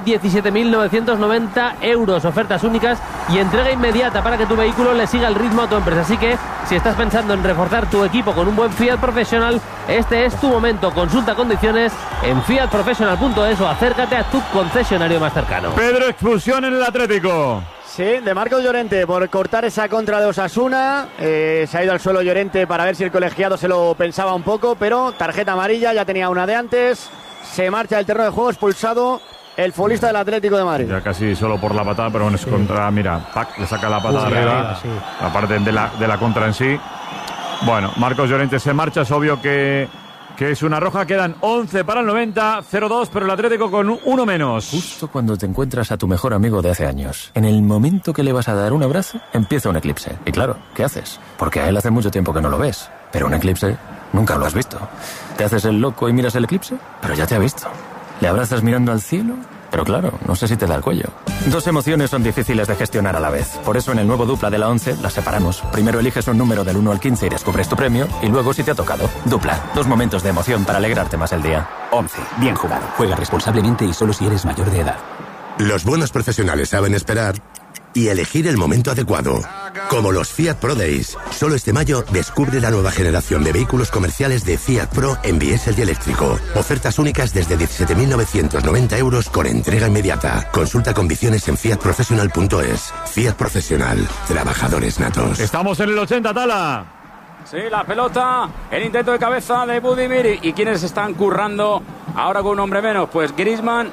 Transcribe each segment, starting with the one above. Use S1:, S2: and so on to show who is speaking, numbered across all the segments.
S1: 17.990 euros. Ofertas únicas y entrega inmediata para que tu vehículo le siga el ritmo a tu empresa. Así que si estás pensando en reforzar tu equipo con un buen Fiat Professional, este es tu momento. Consulta condiciones en fiatprofessional.es o acércate a tu concesionario más cercano.
S2: Pedro, expulsión en el Atlético.
S3: Sí, de Marcos Llorente por cortar esa contra de Osasuna. Se ha ido al suelo Llorente para ver si el colegiado se lo pensaba un poco, pero tarjeta amarilla, ya tenía una de antes. Se marcha del terreno de juego, expulsado el futbolista del Atlético de Madrid.
S2: Ya casi solo por la patada, pero bueno, es contra, mira, Pac le saca la patada arriba,
S4: sí.
S2: aparte de la contra en sí. Bueno, Marcos Llorente se marcha, es obvio que es una roja, quedan 11 para el 90, 0-2, pero el Atlético con uno menos.
S5: Justo cuando te encuentras a tu mejor amigo de hace años, en el momento que le vas a dar un abrazo, empieza un eclipse. Y claro, ¿qué haces? Porque a él hace mucho tiempo que no lo ves, pero un eclipse nunca lo has visto. ¿Te haces el loco y miras el eclipse? Pero ya te ha visto. ¿Le abrazas mirando al cielo? Pero claro, no sé si te da el cuello. Dos emociones son difíciles de gestionar a la vez. Por eso en el nuevo Dupla de la 11 las separamos. Primero eliges un número del 1 al 15 y descubres tu premio. Y luego si te ha tocado. Dupla. Dos momentos de emoción para alegrarte más el día.
S6: 11. Bien jugado. Juega responsablemente y solo si eres mayor de edad.
S7: Los buenos profesionales saben esperar y elegir el momento adecuado. Como los Fiat Pro Days. Solo este mayo descubre la nueva generación de vehículos comerciales de Fiat Pro en diésel y eléctrico. Ofertas únicas desde 17.990 euros con entrega inmediata. Consulta condiciones en fiatprofessional.es. Fiat Professional. Trabajadores natos.
S2: Estamos en el 80, Tala.
S8: Sí, la pelota, el intento de cabeza de Budimir. ¿Y quiénes están currando ahora con un hombre menos? Pues Griezmann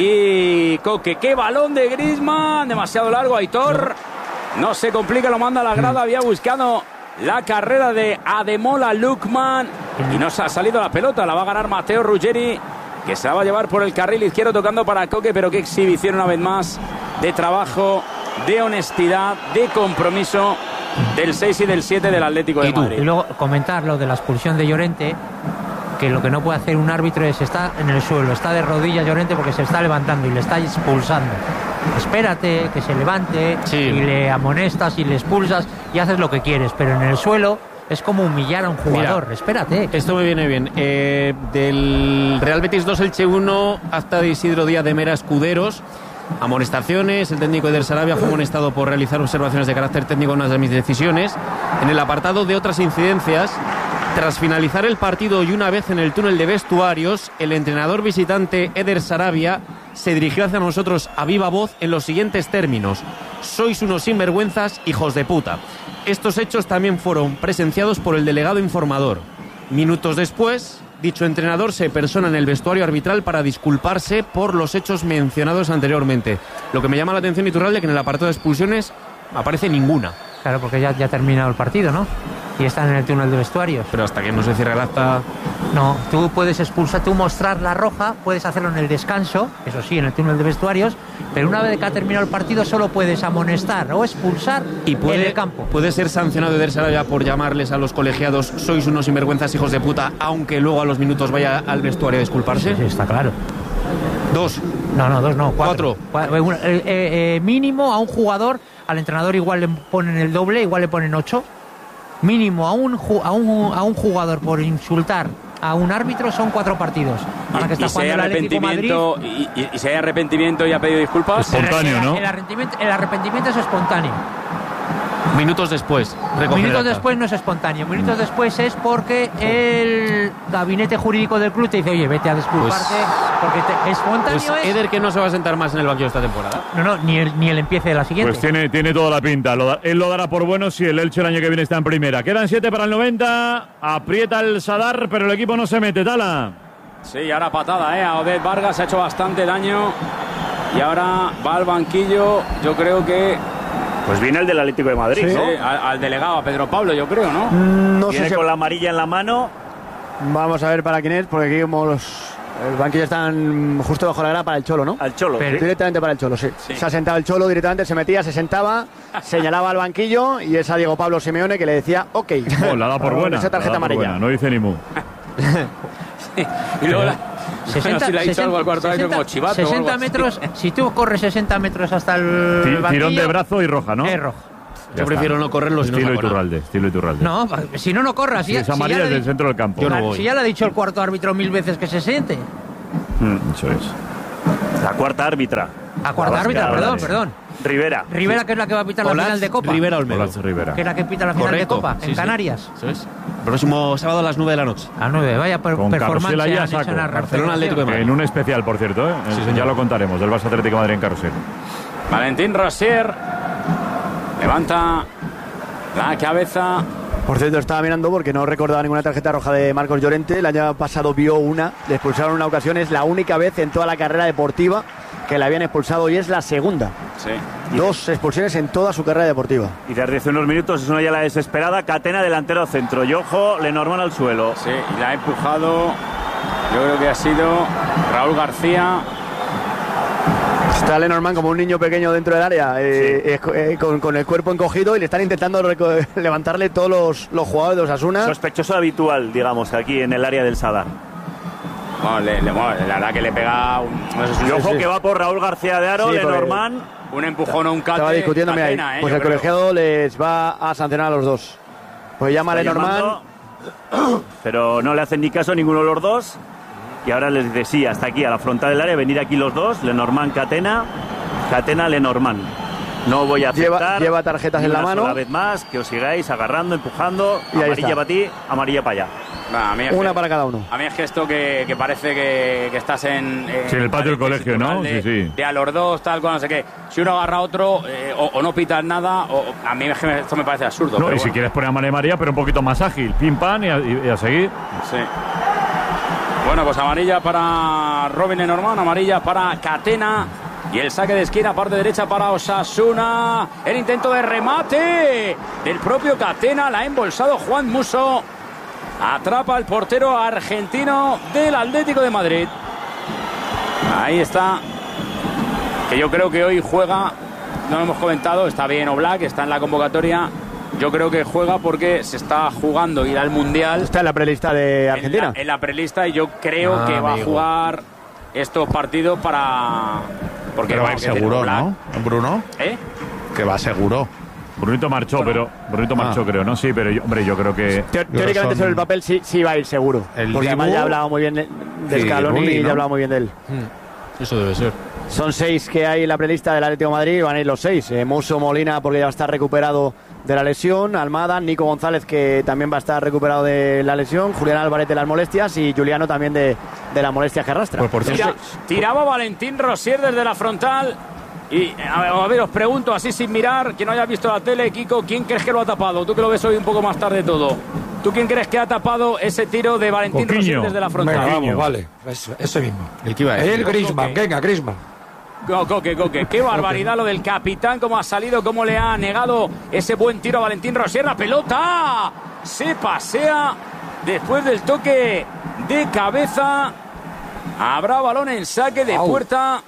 S8: y Coque. ¡Qué balón de Griezmann! Demasiado largo, Aitor. No se complica, lo manda a la grada. Había buscado la carrera de Ademola Lookman y no se ha salido la pelota. La va a ganar Matteo Ruggeri, que se la va a llevar por el carril izquierdo tocando para Coque. Pero qué exhibición una vez más de trabajo, de honestidad, de compromiso del 6 y del 7 del Atlético de Madrid.
S4: Y luego comentar lo de la expulsión de Llorente, que lo que no puede hacer un árbitro es estar en el suelo, está de rodillas Llorente porque se está levantando y le está expulsando. Espérate que se levante, sí, y le amonestas y le expulsas y haces lo que quieres, pero en el suelo es como humillar a un jugador. Mira, espérate.
S9: Esto me viene bien. Del Real Betis 2, Elche 1, acta de Isidro Díaz de Mera Escuderos. Amonestaciones, el técnico Eder Sarabia fue amonestado por realizar observaciones de carácter técnico en una de mis decisiones. En el apartado de otras incidencias, tras finalizar el partido y una vez en el túnel de vestuarios, el entrenador visitante Eder Sarabia se dirigió hacia nosotros a viva voz en los siguientes términos: sois unos sinvergüenzas, hijos de puta. Estos hechos también fueron presenciados por el delegado informador. Minutos después, dicho entrenador se persona en el vestuario arbitral para disculparse por los hechos mencionados anteriormente. Lo que me llama la atención, Iturralde, que en el apartado de expulsiones aparece ninguna.
S4: Claro, porque ya ha terminado el partido, ¿no? Y están en el túnel de vestuarios.
S9: Pero hasta que no se cierre el acta...
S4: No, tú puedes expulsar, tú mostrar la roja, puedes hacerlo en el descanso, eso sí, en el túnel de vestuarios, pero una vez que ha terminado el partido solo puedes amonestar o expulsar en el campo.
S9: ¿Puede ser sancionado Eder Sarabia por llamarles a los colegiados sois unos sinvergüenzas, hijos de puta, aunque luego a los minutos vaya al vestuario a disculparse?
S4: Sí, está claro.
S9: 2.
S4: No, 2 no, 4. Mínimo a un jugador, al entrenador igual le ponen el doble, igual le ponen 8. Mínimo a un jugador por insultar a un árbitro son 4 partidos. Ahora que está jugando el Atlético Madrid.
S8: Y si hay arrepentimiento y ha pedido disculpas.
S2: Espontáneo, ¿no?
S4: El arrepentimiento es espontáneo.
S9: Minutos después.
S4: Minutos después no es espontáneo. Minutos después es porque el gabinete jurídico del club te dice: oye, vete a disculparte, porque espontáneo
S9: pues
S4: es.
S9: Eder, que no se va a sentar más en el banquillo esta temporada.
S4: No, ni el empiece de la siguiente.
S2: Pues tiene toda la pinta. Él lo dará por bueno si el Elche el año que viene está en primera. Quedan 7 para el 90. Aprieta el Sadar, pero el equipo no se mete. Tala.
S8: Sí, ahora patada, a Oded Vargas ha hecho bastante daño. Y ahora va al banquillo. Yo creo que...
S10: Pues viene el del Atlético de Madrid,
S8: sí,
S10: ¿no?
S8: Sí, al delegado, a Pedro Pablo, yo creo, ¿no?
S3: No
S10: viene
S3: sé
S10: con la amarilla en la mano.
S3: Vamos a ver para quién es, porque aquí como el banquillo están justo bajo la grada para el Cholo, ¿no?
S10: Al Cholo.
S3: Pero directamente para el Cholo, sí. Se ha sentado el Cholo directamente, se metía, se sentaba, señalaba al banquillo y es a Diego Pablo Simeone que le decía ok.
S2: La da por buena.
S3: Esa tarjeta amarilla.
S2: No dice ni mu.
S8: Y luego
S4: 60,
S8: si le ha dicho algo al cuarto árbitro como chivato.
S4: 60 metros, si tú corres 60 metros hasta el banquillo,
S2: tirón de brazo y roja, ¿no?
S4: Es roja.
S9: Yo prefiero no correrlo si
S2: estilo
S9: no
S2: Iturralde.
S4: No, si no corras.
S2: Si es amarilla desde el centro del campo.
S4: Yo no voy. Si ya le ha dicho el cuarto árbitro 1000 veces que se siente.
S2: Eso es.
S10: La cuarta árbitra.
S4: A cuarta árbitra, perdón.
S10: Rivera.
S4: Rivera, que es la que va a pitar la final de Copa.
S9: Rivera Olmedo.
S2: Rivera.
S4: Que es la que pita la final de Copa, en Canarias.
S9: Eso es. Próximo sábado a las 9 de la noche.
S4: A 9, vaya
S2: Con
S4: performance
S2: carrusel ahí a
S4: han hecho
S2: saco.
S4: en la
S9: Barcelona Atlético de Madrid.
S2: En un especial, por cierto, ¿eh? Ya lo contaremos, del Barça Atlético de Madrid en carrusel.
S8: Valentín Rosier levanta la cabeza.
S3: Por cierto, estaba mirando porque no recordaba ninguna tarjeta roja de Marcos Llorente. El año pasado vio una, le expulsaron una ocasión. Es la única vez en toda la carrera deportiva que le habían expulsado y es la segunda.
S8: Sí.
S3: 2 expulsiones en toda su carrera deportiva.
S10: Y desde hace unos minutos es una ya la desesperada. Catena, delantero centro. Y ojo, Lenormand al suelo.
S8: Sí, y la ha empujado. Yo creo que ha sido Raúl García.
S3: Está Lenormand como un niño pequeño dentro del área, con el cuerpo encogido, y le están intentando levantarle todos los jugadores de Osasuna.
S10: Sospechoso habitual, digamos, aquí en el área del Sadar.
S8: Bueno, la verdad que le pega
S10: Y ojo que va por Raúl García de Aro,
S3: Sí,
S10: Lenormand.
S8: un empujón o un cate.
S3: Estaba discutiéndome ahí.
S8: Catena,
S3: Pues
S8: yo
S3: el
S8: creo.
S3: colegiado les va a sancionar a los dos. Pues llama a
S10: Está
S3: Lenormand.
S10: llamando, pero no le hacen ni caso a ninguno de los dos. Y ahora les dice sí, hasta aquí, a la frontal del área, venir aquí los dos, Lenormand, Catena, Lenormand. No voy a aceptar.
S3: Lleva tarjetas
S10: ni
S3: en la
S10: una
S3: mano.
S10: sola vez más, que os sigáis agarrando, empujando.
S3: Y ahí
S10: Amarilla
S3: está.
S10: para ti, amarilla para allá.
S8: A mí es
S3: Una
S8: que-
S3: para cada uno.
S8: A mí es que esto que parece que estás en
S2: Sí, en el patio del colegio, ¿no?
S8: De,
S2: Sí.
S8: de a los dos, tal cual, no sé qué. Si uno agarra a otro, o no pitas nada, a mí es que esto me parece absurdo.
S2: No,
S8: pero
S2: y si
S8: bueno.
S2: quieres poner a María, pero un poquito más ágil. Pim, pam y a seguir.
S8: Sí. Bueno, pues amarilla para Robin Lenormand, amarilla para Catena. Y el saque de esquina, parte derecha para Osasuna. El intento de remate del propio Catena. La ha embolsado Juan Musso. Atrapa al portero argentino del Atlético de Madrid. Ahí está. Que yo creo que hoy juega, no lo hemos comentado, está bien Oblak, está en la convocatoria. Yo creo que juega porque se está jugando ir al Mundial.
S3: Está en la prelista de Argentina.
S8: En la prelista, y yo creo que va a jugar estos partidos para... Porque
S11: Pero va
S8: vamos, que
S11: seguro,
S8: Oblak-
S11: ¿no? Bruno,
S8: ¿Eh?
S11: que va seguro.
S2: Brunito marchó, creo, ¿no? Sí, pero yo creo que...
S3: Teóricamente sobre el papel sí va a ir seguro.
S11: El
S3: Porque además
S11: Dibu-
S3: ya ha hablado muy bien de
S11: Sí,
S3: Scaloni
S11: Rulli,
S3: y ya
S11: ¿no?
S3: ha hablado muy bien de él.
S9: Eso debe ser.
S3: Son 6 que hay en la prelista del Atlético de Madrid, van a ir los 6. Musso, Molina, porque ya va a estar recuperado de la lesión, Almada, Nico González, que también va a estar recuperado de la lesión, Julián Álvarez de las molestias y Juliano también de las molestias que arrastra.
S11: Pues por cierto,
S8: Tiraba Valentín Rosier desde la frontal. Y a ver, os pregunto así sin mirar, que no haya visto la tele, Kiko, ¿quién crees que lo ha tapado? Tú que lo ves hoy un poco más tarde todo. ¿Tú quién crees que ha tapado ese tiro de Valentín
S2: Coquiño.
S8: Rosier desde la frontal?
S12: Venga, vamos, vale. Ese mismo.
S9: El que iba a decir.
S12: El Griezmann,
S8: Coque.
S12: venga, Griezmann.
S8: Coque, qué barbaridad lo del capitán, cómo ha salido, cómo le ha negado ese buen tiro a Valentín Rosier. La pelota se pasea después del toque de cabeza. Habrá balón en saque de puerta.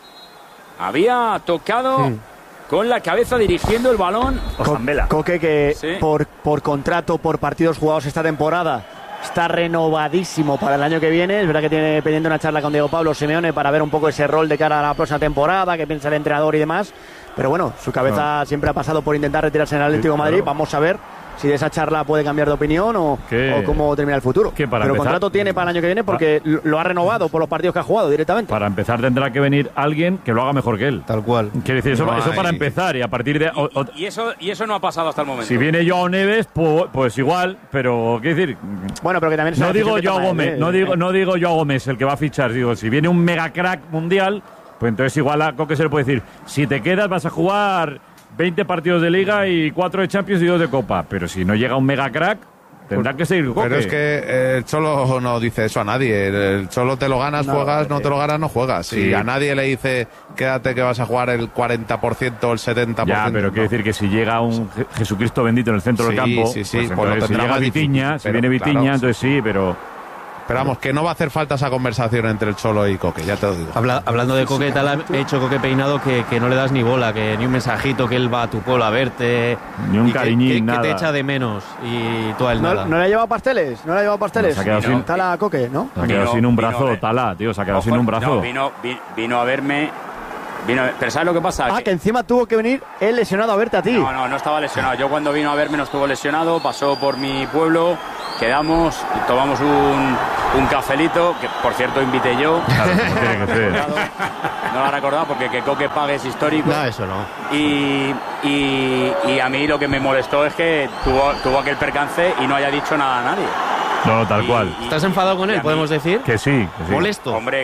S8: Había tocado con la cabeza dirigiendo el balón.
S3: Coque, que
S8: Sí.
S3: por contrato, por partidos jugados esta temporada, está renovadísimo para el año que viene. Es verdad que tiene pendiente una charla con Diego Pablo Simeone para ver un poco ese rol de cara a la próxima temporada, qué piensa el entrenador y demás. Pero bueno, su cabeza siempre ha pasado por intentar retirarse en el Atlético de Madrid.
S2: claro.
S3: Vamos a ver si de esa charla puede cambiar de opinión o cómo termina el futuro.
S2: Que para
S3: Pero
S2: empezar-
S3: contrato tiene para el año que viene porque lo ha renovado por los partidos que ha jugado directamente.
S2: Para empezar tendrá que venir alguien que lo haga mejor que él.
S11: tal cual.
S2: Quiere decir, eso,
S11: No
S2: eso
S11: hay-
S2: para empezar y a partir de...
S8: Y eso no ha pasado hasta el momento.
S2: si viene Joao Neves, pues igual, pero quiero decir...
S3: Bueno, pero que también es
S2: No
S3: una
S2: digo
S3: decisión que
S2: Joao
S3: toma él,
S2: Gómez, no digo Joao Gómez el que va a fichar, digo, si viene un mega crack mundial, pues entonces igual a Coque se le puede decir, si te quedas vas a jugar 20 partidos de Liga y 4 de Champions y 2 de Copa, pero si no llega un mega crack, tendrá que seguir Coque.
S11: Pero es que el Cholo no dice eso a nadie. El Cholo te lo ganas, juegas, no te lo ganas, no juegas.
S2: Sí.
S11: Si a nadie le dice, quédate que vas a jugar el 40% o el 70%.
S2: Ya, pero
S11: no.
S2: quiero decir que si llega un Jesucristo bendito en el centro
S11: Sí,
S2: del campo,
S11: sí, sí,
S2: pues
S11: pues
S2: entonces,
S11: lo
S2: si
S11: tendrá
S2: llega
S11: más difícil,
S2: Vitiña, si
S11: pero
S2: viene Vitiña,
S11: claro,
S2: entonces sí, pero...
S11: Pero vamos, que no va a hacer falta esa conversación entre el Cholo y Coque, ya te lo digo.
S9: Hablando de Coque, tal ha hecho Coque Peinado que no le das ni bola, que ni un mensajito, que él va a tu pueblo a verte.
S2: Ni un
S9: y
S2: cariñín,
S9: que
S2: nada.
S9: te echa de menos y tú a él nada.
S3: ¿No le ha llevado pasteles? ¿No le ha llevado pasteles?
S2: Se ha quedado sin-
S3: Tala Coque, ¿no?
S2: Se ha quedado
S8: Vino-
S2: sin un
S8: vino
S2: brazo,
S8: a ver.
S2: Tala, tío, se ha quedado
S8: Ojo,
S2: sin un brazo.
S8: no, vino a verme Pero ¿sabes lo que pasa?
S3: Que encima tuvo que venir él lesionado a verte a ti.
S8: No estaba lesionado. Yo cuando vino a verme no estuvo lesionado, pasó por mi pueblo, quedamos, tomamos un cafelito, que por cierto invité yo.
S2: Claro, como tiene que ser.
S8: No lo ha recordado porque que Coque pague es histórico.
S9: No, eso no.
S8: Y a mí lo que me molestó es que tuvo aquel percance y no haya dicho nada a nadie.
S2: No, tal cual.
S9: ¿Estás enfadado con él, podemos decir?
S2: Que sí.
S9: Molesto.
S8: Hombre,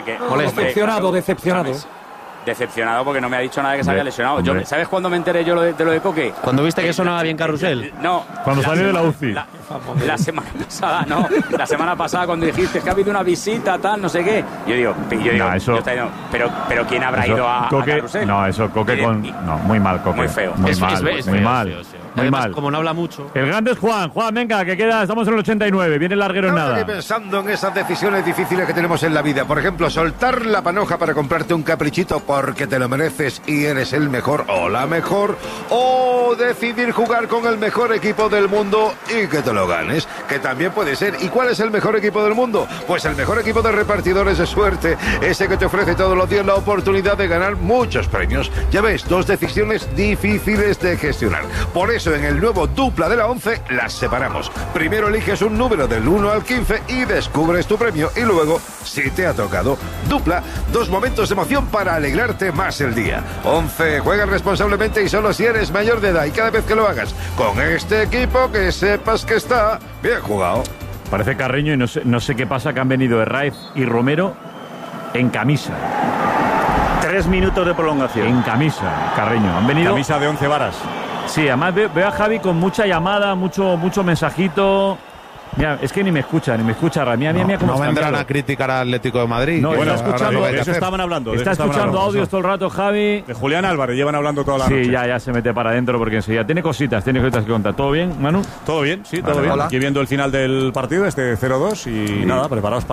S8: Decepcionado porque no me ha dicho nada de que se había lesionado. ¿Sabes cuándo me enteré yo de lo de Coque?
S9: ¿Cuando viste que sonaba bien Carrusel?
S8: No.
S2: Cuando salió de la UCI.
S8: La semana pasada, no. La semana pasada cuando dijiste que ha habido una visita, tal, no sé qué. Yo digo, pero ¿quién habrá ido a Carrusel?
S2: No, eso, Coque no, muy mal, Coque.
S8: Muy feo.
S2: Muy mal. Muy
S9: Además,
S2: mal.
S9: como no habla mucho.
S2: El grande es Juan. Juan, venga, que queda, estamos en el 89. Viene el larguero en nada.
S13: Estoy pensando en esas decisiones difíciles que tenemos en la vida. Por ejemplo, soltar la panoja para comprarte un caprichito porque te lo mereces y eres el mejor o la mejor. O decidir jugar con el mejor equipo del mundo y que te lo ganes. Que también puede ser. ¿Y cuál es el mejor equipo del mundo? Pues el mejor equipo de repartidores de suerte. Ese que te ofrece todos los días la oportunidad de ganar muchos premios. Ya ves, dos decisiones difíciles de gestionar. Por eso en el nuevo Dupla de la 11 las separamos. Primero eliges un número del 1 al 15 y descubres tu premio. Y luego, si te ha tocado, Dupla, 2 momentos de emoción para alegrarte más el día. 11, juega responsablemente y solo si eres mayor de edad. Y cada vez que lo hagas con este equipo, que sepas que está bien jugado.
S2: Parece Carreño y no sé qué pasa, que han venido Herraiz y Romero en camisa.
S10: 3 minutos de prolongación.
S2: En camisa, Carreño. Han venido...
S14: Camisa de 11 varas.
S2: Sí, además veo a Javi con mucha llamada, mucho mensajito. Mira, es que ni me escucha, Mira, cómo
S11: no
S2: está,
S11: vendrán
S2: claro.
S11: a criticar al Atlético de Madrid.
S2: No,
S14: bueno,
S2: está escuchando.
S14: De eso estaban hablando.
S2: Está escuchando audios todo el rato, Javi.
S14: De Julián Álvarez llevan hablando toda la noche.
S2: Sí, ya se mete para adentro porque enseguida tiene cositas que contar. ¿Todo bien, Manu?
S14: Todo bien, sí, todo bien.
S2: Hola.
S14: Aquí viendo el final del partido, 0-2 y nada, preparados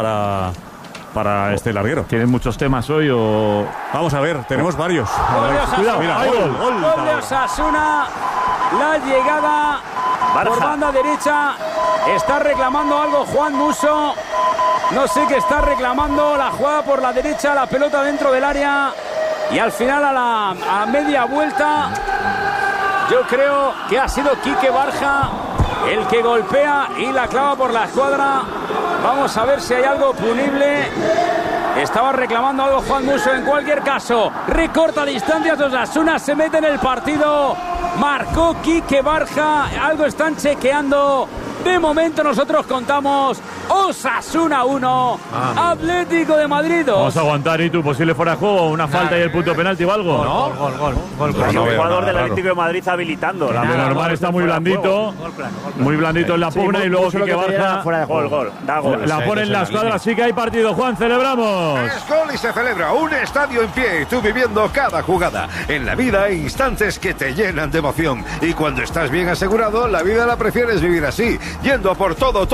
S14: para este larguero.
S2: ¿Tienen muchos temas hoy o...?
S14: Vamos a ver, tenemos varios.
S8: Cuidado,
S14: mira,
S8: gol de Osasuna. La llegada por banda derecha. Está reclamando algo Juan Musso. No sé qué está reclamando. La jugada por la derecha, la pelota dentro del área. Y al final a media vuelta, yo creo que ha sido Quique Barja el que golpea y la clava por la escuadra. Vamos a ver si hay algo punible. Estaba reclamando algo Juan Musso. En cualquier caso, recorta distancias. Osasuna se mete en el partido. Marcó Quique Barja. Algo están chequeando. De momento nosotros contamos Osasuna 1, Atlético de Madrid 2.
S2: Vamos a aguantar, ¿y tú? ¿Posible fuera de juego? ¿Una falta y el punto penalti o algo?
S10: Gol. El jugador del Atlético de Madrid habilitando.
S2: De normal está muy blandito. Muy blandito en la pugna y luego Quique Barja.
S10: Gol. Da gol.
S2: La pone en la escuadra, así que hay partido. Juan, celebramos.
S13: Es gol y se celebra. Un estadio en pie y tú viviendo cada jugada. En la vida hay instantes que te llenan de emoción. Y cuando estás bien asegurado, la vida la prefieres vivir así. Yendo a por todo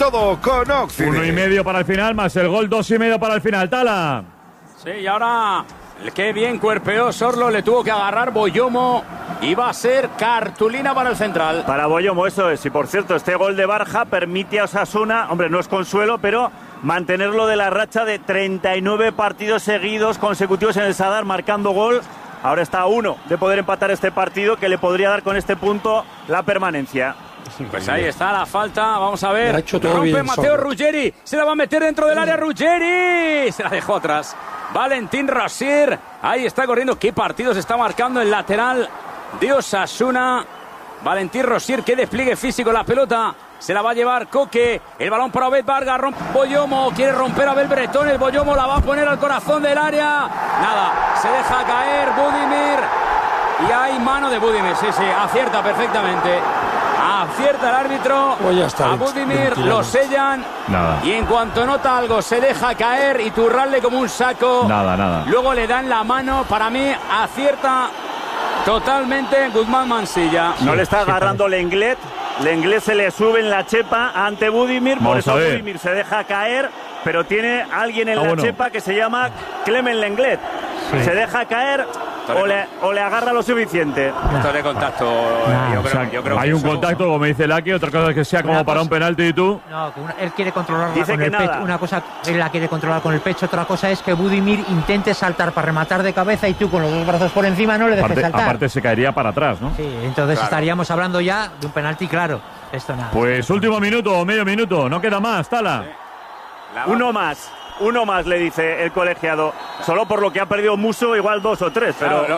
S13: con Oxide.
S2: 1,5 para el final, más el gol 2,5 para el final. Tala.
S8: Sí, y ahora qué bien cuerpeó Sorlo, le tuvo que agarrar Boyomo y va a ser cartulina para el central.
S10: Para Boyomo, eso es. Y por cierto, este gol de Barja permite a Osasuna, hombre, no es consuelo, pero mantenerlo de la racha de 39 partidos seguidos consecutivos en el Sadar marcando gol. Ahora está a 1 de poder empatar este partido, que le podría dar con este punto la permanencia.
S8: Pues ahí está la falta, vamos a ver.
S12: Rompe
S8: bien, Matteo Ruggeri, se la va a meter dentro del área Ruggeri. Se la dejó atrás. Valentín Rosier, ahí está corriendo. ¿Qué partido se está marcando el lateral de Osasuna? Valentín Rosier, qué despliegue físico, la pelota. Se la va a llevar Coque, el balón para Obed Vargas, Boyomo, quiere romper a Abel Bretón, el Boyomo la va a poner al corazón del área. Nada, se deja caer Budimir. Y hay mano de Budimir, sí, acierta perfectamente. Acierta el árbitro.
S12: Pues ya está,
S8: a Budimir lo sellan.
S2: Nada.
S8: Y en cuanto nota algo se deja caer y turrarle como un saco.
S2: Nada.
S8: Luego le dan la mano. Para mí acierta totalmente Guzmán Mansilla.
S10: No le está agarrando Lenglet. Lenglet se le sube en la chepa ante Budimir. Por eso Budimir se deja caer. Pero tiene alguien en la chepa que se llama Clement Lenglet. Sí. Se deja caer. o le agarra lo suficiente.
S8: Esto de contacto, yo creo
S2: hay
S8: que
S2: un contacto, como dice Laki, otra cosa es que sea como para un penalti y tú.
S4: No, que él quiere controlarla
S10: Dice
S4: con
S10: que
S4: el pecho.
S10: nada.
S4: Una cosa él la quiere controlar con el pecho, otra cosa es que Budimir intente saltar para rematar de cabeza y tú con los dos brazos por encima no le dejes saltar.
S2: Aparte se caería para atrás, ¿no?
S4: Sí, entonces estaríamos hablando ya de un penalti claro. Esto nada.
S2: Pues último minuto o medio minuto, no queda más, Tala.
S10: Uno más, le dice el colegiado. Solo por lo que ha perdido Muso, igual 2 o 3, pero...